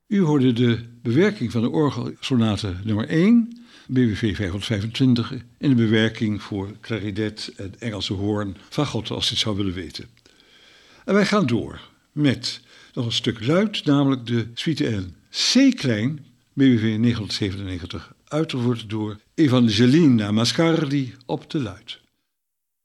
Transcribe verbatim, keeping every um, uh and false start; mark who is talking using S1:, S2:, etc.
S1: U hoorde de bewerking van de orgelsonate nummer één, B W V vijfhonderdvijfentwintig, in de bewerking voor klarinet en Engelse hoorn van God, als u het zou willen weten. En wij gaan door met nog een stuk luid, namelijk de suite in C-klein, B W V negenhonderdzevenennegentig, uitgevoerd door Evangelina Mascardi op de luid.